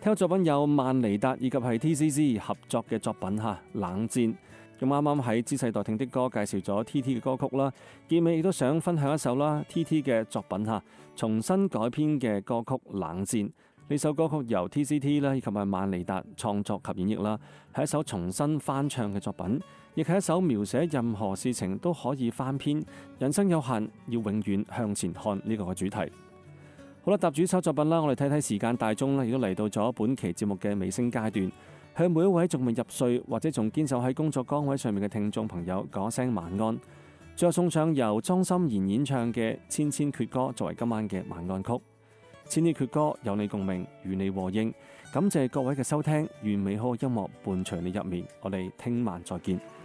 聽嘅作品有萬妮達以及係 TCC 合作嘅作品《冷戰》。咁啱啱喺知世代聽的歌介紹咗 TT 嘅歌曲啦，結尾亦都想分享一首啦 TT 嘅作品重新改編嘅歌曲《冷戰》。呢首歌曲由 TCT 啦以及係萬妮達創作及演繹啦，係一首重新翻唱嘅作品，亦係一首描寫任何事情都可以翻篇，人生有限，要永遠向前看呢個嘅主題。好啦，搭住呢首作品啦，我哋睇睇時間大鐘啦，亦都嚟到咗本期節目嘅尾聲階段。向每一位仲未入睡或者仲堅守喺工作崗位上面嘅聽眾朋友講聲晚安。最後送上由莊心妍演唱嘅《千千闕歌》作為今晚嘅晚安曲。千千闕歌有你共鳴，與你和應。感謝各位嘅收聽，願美好嘅音樂伴隨你入眠。我哋聽晚再見。